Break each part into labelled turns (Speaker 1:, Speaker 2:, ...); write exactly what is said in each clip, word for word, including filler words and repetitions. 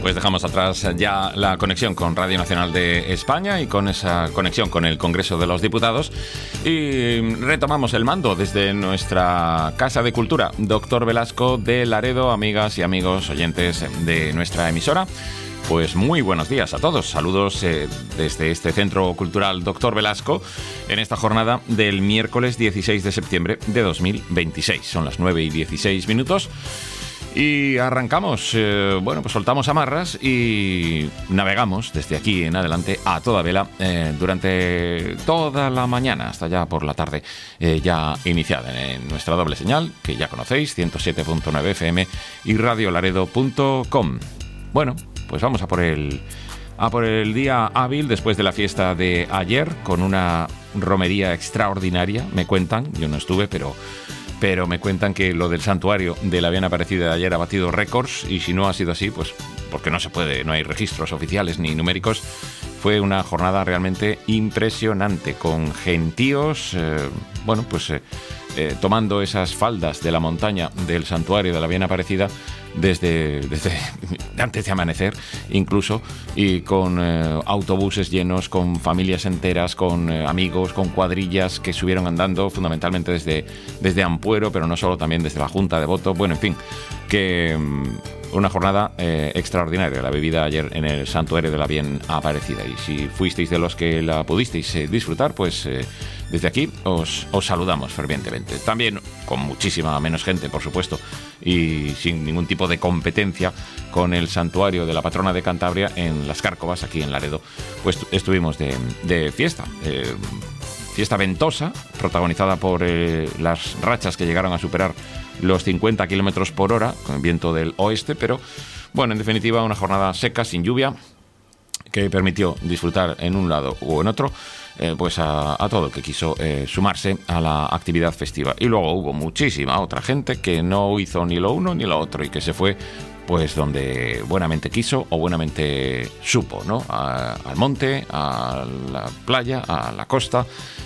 Speaker 1: Pues dejamos atrás ya la conexión con Radio Nacional de España y con esa conexión con el Congreso de los Diputados y retomamos el mando desde nuestra Casa de Cultura, Doctor Velasco de Laredo. Amigas y amigos oyentes de nuestra emisora, pues muy buenos días a todos. Saludos eh, desde este Centro Cultural Doctor Velasco en esta jornada del miércoles dieciséis de septiembre de dos mil veintiséis. Son las nueve y dieciséis minutos. Y arrancamos, eh, bueno, pues soltamos amarras y navegamos desde aquí en adelante a toda vela eh, durante toda la mañana hasta ya por la tarde, eh, ya iniciada en nuestra doble señal, que ya conocéis, ciento siete punto nueve F M y radiolaredo punto com. Bueno, pues vamos a por el, a por el día hábil después de la fiesta de ayer, con una romería extraordinaria, me cuentan, yo no estuve, pero... Pero me cuentan que lo del santuario de la Bien Aparecida de ayer ha batido récords, y si no ha sido así, pues porque no se puede, no hay registros oficiales ni numéricos. Fue una jornada realmente impresionante, con gentíos, eh, bueno, pues eh, eh, tomando esas faldas de la montaña del santuario de la Bien Aparecida desde, desde antes de amanecer incluso, y con eh, autobuses llenos, con familias enteras, con eh, amigos, con cuadrillas que subieron andando fundamentalmente desde, desde Ampuero, pero no solo, también desde la Junta de Voto. Bueno, en fin, que um, una jornada eh, extraordinaria la vivida ayer en el santuario de la Bien Aparecida, y si fuisteis de los que la pudisteis eh, disfrutar, pues eh, desde aquí os, os saludamos fervientemente. También con muchísima menos gente, por supuesto, y sin ningún tipo de competencia con el santuario de la patrona de Cantabria en Las Cárcovas, aquí en Laredo, pues estuvimos de, de fiesta. Eh, fiesta ventosa, protagonizada por eh, las rachas que llegaron a superar los cincuenta kilómetros por hora, con el viento del oeste, pero bueno, en definitiva, una jornada seca, sin lluvia, que permitió disfrutar en un lado u en otro, eh, pues a, a todo el que quiso eh, sumarse a la actividad festiva. Y luego hubo muchísima otra gente que no hizo ni lo uno ni lo otro y que se fue pues donde buenamente quiso o buenamente supo, ¿no? A, al monte, a la playa, a la costa,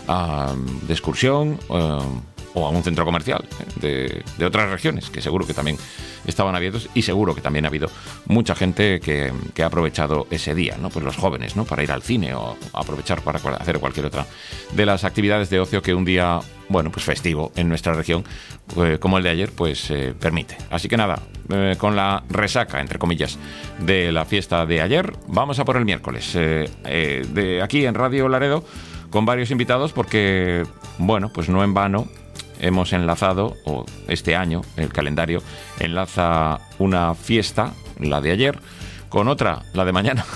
Speaker 1: a, de excursión, eh, o a un centro comercial de, de otras regiones, que seguro que también estaban abiertos, y seguro que también ha habido mucha gente que, que ha aprovechado ese día, ¿no? Pues los jóvenes, ¿no? Para ir al cine o aprovechar para hacer cualquier otra de las actividades de ocio que un día, bueno, pues festivo en nuestra región, pues, como el de ayer, pues eh, permite. Así que nada, eh, con la resaca, entre comillas, de la fiesta de ayer, vamos a por el miércoles, eh, eh, de aquí en Radio Laredo, con varios invitados, porque, bueno, pues no en vano hemos enlazado, o este año el calendario enlaza una fiesta, la de ayer, con otra, la de mañana.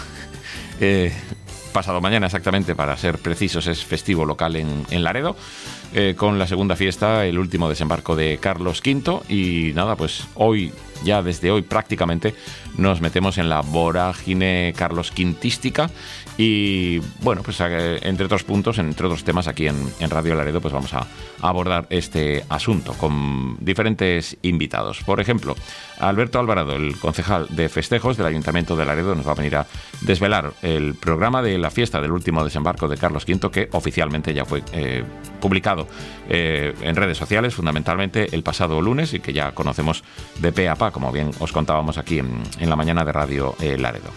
Speaker 1: eh, pasado mañana exactamente, para ser precisos, es festivo local en, en Laredo, eh, con la segunda fiesta, el último desembarco de Carlos quinto, y nada, pues hoy, ya desde hoy prácticamente, nos metemos en la vorágine carlosquintística. Y bueno, pues entre otros puntos, entre otros temas, aquí en, en Radio Laredo, pues vamos a, a abordar este asunto con diferentes invitados. Por ejemplo, Alberto Alvarado, el concejal de festejos del Ayuntamiento de Laredo, nos va a venir a desvelar el programa de la fiesta del último desembarco de Carlos quinto, que oficialmente ya fue eh, publicado eh, en redes sociales, fundamentalmente el pasado lunes, y que ya conocemos de pe a pa, como bien os contábamos aquí en, en la mañana de Radio eh, Laredo.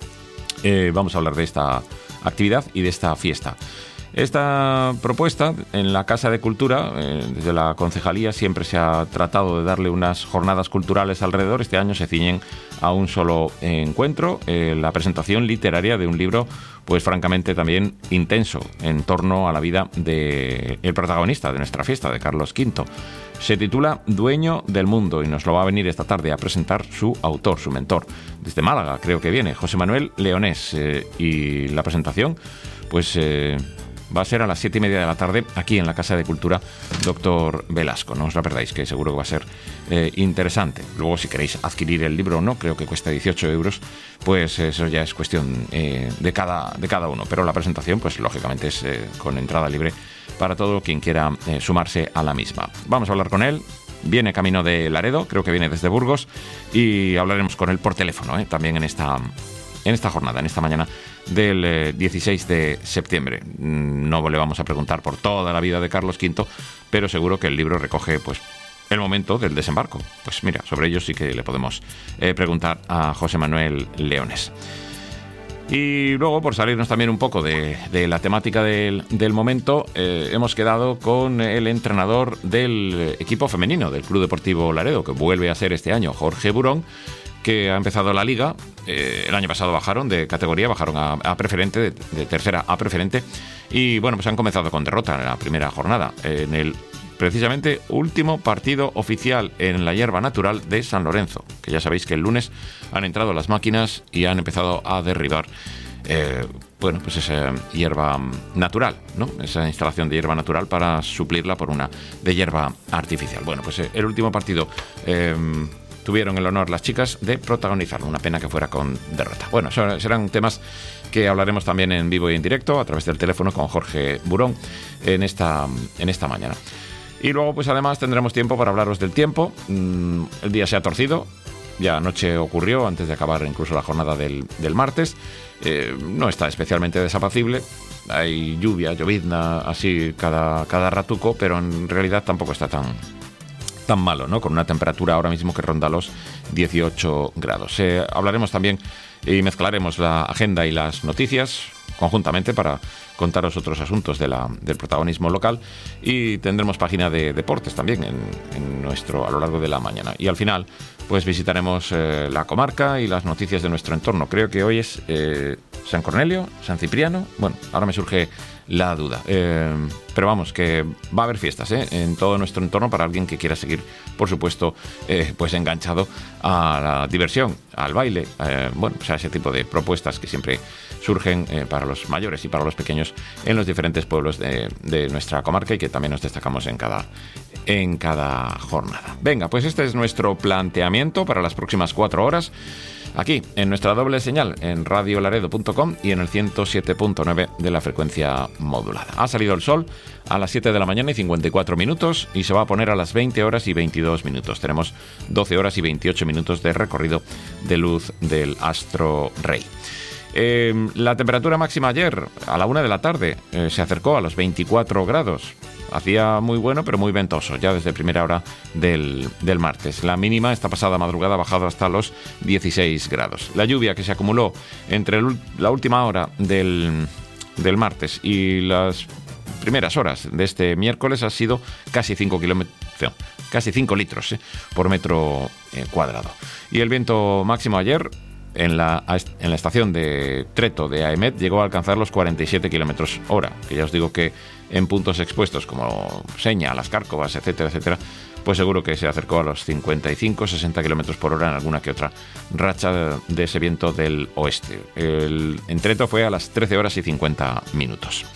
Speaker 1: Eh, vamos a hablar de esta actividad y de esta fiesta. Esta propuesta en la Casa de Cultura, eh, desde la concejalía, siempre se ha tratado de darle unas jornadas culturales alrededor. Este año se ciñen a un solo encuentro, eh, la presentación literaria de un libro, pues francamente también intenso, en torno a la vida del protagonista de nuestra fiesta, de Carlos quinto. Se titula Dueño del Mundo, y nos lo va a venir esta tarde a presentar su autor, su mentor. Desde Málaga creo que viene, José Manuel Leonés, eh, y la presentación pues eh, va a ser a las siete y media de la tarde aquí en la Casa de Cultura Doctor Velasco. No os la perdáis, que seguro que va a ser eh, interesante. Luego, si queréis adquirir el libro o no, creo que cuesta dieciocho euros, pues eso ya es cuestión eh, de, cada, de cada uno. Pero la presentación, pues lógicamente es eh, con entrada libre para todo quien quiera eh, sumarse a la misma. Vamos a hablar con él. Viene camino de Laredo, creo que viene desde Burgos, y hablaremos con él por teléfono, ¿eh? también en esta, en esta jornada, en esta mañana del eh, dieciséis de septiembre. No le vamos a preguntar por toda la vida de Carlos quinto, pero seguro que el libro recoge pues el momento del desembarco. Pues mira, sobre ello sí que le podemos eh, preguntar a José Manuel Leones. Y luego, por salirnos también un poco de, de la temática del, del momento, eh, hemos quedado con el entrenador del equipo femenino del Club Deportivo Laredo, que vuelve a ser este año Jorge Burón, que ha empezado la liga. Eh, el año pasado bajaron de categoría, bajaron a, a preferente, de, de tercera a preferente, y bueno, pues han comenzado con derrota en la primera jornada, en el precisamente último partido oficial en la hierba natural de San Lorenzo, que ya sabéis que el lunes han entrado las máquinas y han empezado a derribar eh, bueno, pues esa hierba natural, ¿no? Esa instalación de hierba natural para suplirla por una de hierba artificial. Bueno, pues eh, el último partido eh, tuvieron el honor las chicas de protagonizarlo, una pena que fuera con derrota. Bueno, serán temas que hablaremos también en vivo y en directo a través del teléfono con Jorge Burón en esta, en esta mañana. Y luego, pues además tendremos tiempo para hablaros del tiempo. El día se ha torcido, ya anoche ocurrió, antes de acabar incluso la jornada del, del martes. Eh, no está especialmente desapacible, hay lluvia, llovizna, así cada, cada ratuco, pero en realidad tampoco está tan, tan malo, ¿no? Con una temperatura ahora mismo que ronda los dieciocho grados. Eh, hablaremos también y mezclaremos la agenda y las noticias conjuntamente para contaros otros asuntos de la, del protagonismo local, y tendremos página de deportes también en, en nuestro, a lo largo de la mañana. Y al final pues visitaremos eh, la comarca y las noticias de nuestro entorno. Creo que hoy es eh, San Cornelio, San Cipriano. Bueno, ahora me surge la duda. Eh, pero vamos, que va a haber fiestas ¿eh? en todo nuestro entorno para alguien que quiera seguir, por supuesto, eh, pues enganchado a la diversión, al baile, eh, bueno, pues a ese tipo de propuestas que siempre surgen eh, para los mayores y para los pequeños en los diferentes pueblos de, de nuestra comarca, y que también nos destacamos en cada, en cada jornada. Venga, pues este es nuestro planteamiento para las próximas cuatro horas, aquí en nuestra doble señal en radio laredo punto com y en el ciento siete punto nueve de la frecuencia modulada. Ha salido el sol a las siete de la mañana y cincuenta y cuatro minutos y se va a poner a las veinte horas y veintidós minutos. Tenemos doce horas y veintiocho minutos de recorrido de luz del astro rey. Eh, la temperatura máxima ayer a la una de la tarde eh, se acercó a los veinticuatro grados. Hacía muy bueno, pero muy ventoso, ya desde primera hora del, del martes. La mínima esta pasada madrugada ha bajado hasta los dieciséis grados. La lluvia que se acumuló entre el, la última hora del, del martes y las primeras horas de este miércoles ha sido casi cinco kilómetros, casi cinco litros eh, por metro eh, cuadrado. Y el viento máximo ayer en la, en la estación de Treto de Aemet llegó a alcanzar los cuarenta y siete kilómetros hora, que ya os digo que en puntos expuestos como Seña, Las Cárcovas, etcétera, etcétera, pues seguro que se acercó a los cincuenta y cinco, sesenta kilómetros por hora en alguna que otra racha de, de ese viento del oeste. El en Treto fue a las trece horas y cincuenta minutos.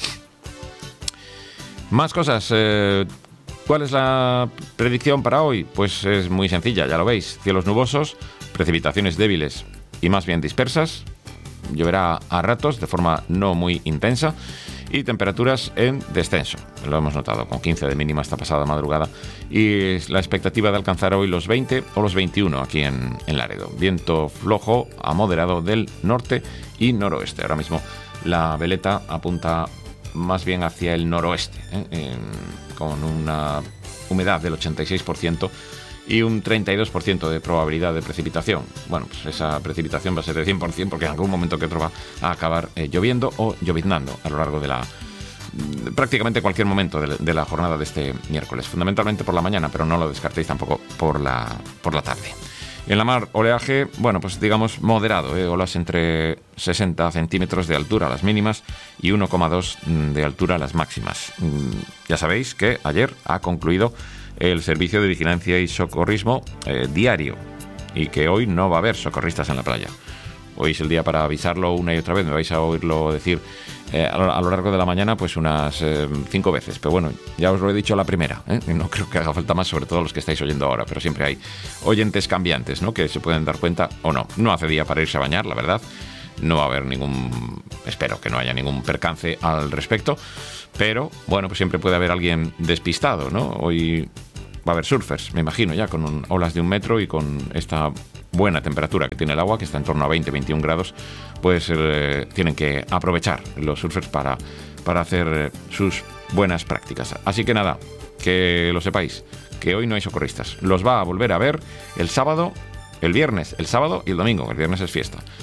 Speaker 1: Más cosas. Eh, ¿Cuál es la predicción para hoy? Pues es muy sencilla, ya lo veis. Cielos nubosos, precipitaciones débiles y más bien dispersas, lloverá a ratos de forma no muy intensa y temperaturas en descenso. Lo hemos notado, con quince de mínima esta pasada madrugada, y la expectativa de alcanzar hoy los veinte o los veintiuno aquí en, en Laredo. Viento flojo a moderado del norte y noroeste. Ahora mismo la veleta apunta más bien hacia el noroeste, ¿eh? en, con una humedad del ochenta y seis por ciento y un treinta y dos por ciento de probabilidad de precipitación. Bueno, pues esa precipitación va a ser de cien por ciento porque en algún momento que otro va a acabar eh, lloviendo o lloviznando a lo largo de la prácticamente cualquier momento de, de la jornada de este miércoles, fundamentalmente por la mañana, pero no lo descartéis tampoco por la, por la tarde. En la mar, oleaje, bueno, pues digamos moderado, ¿eh? Olas entre sesenta centímetros de altura las mínimas y uno coma dos de altura las máximas. Ya sabéis que ayer ha concluido el servicio de vigilancia y socorrismo eh, diario, y que hoy no va a haber socorristas en la playa. Hoy es el día para avisarlo una y otra vez. Me vais a oírlo decir eh, a, lo, a lo largo de la mañana pues unas eh, cinco veces. Pero bueno, ya os lo he dicho la primera, ¿eh? Y no creo que haga falta más, sobre todo los que estáis oyendo ahora. Pero siempre hay oyentes cambiantes, ¿no?, que se pueden dar cuenta o no. No hace día para irse a bañar, la verdad. No va a haber ningún... Espero que no haya ningún percance al respecto. Pero, bueno, pues siempre puede haber alguien despistado, ¿no? Hoy va a haber surfers, me imagino, ya con un, olas de un metro y con esta buena temperatura que tiene el agua, que está en torno a veinte a veintiún grados, pues eh, tienen que aprovechar los surfers para, para hacer eh, sus buenas prácticas. Así que nada, que lo sepáis, que hoy no hay socorristas. Los va a volver a ver el sábado, el viernes, el sábado y el domingo. El viernes es fiesta.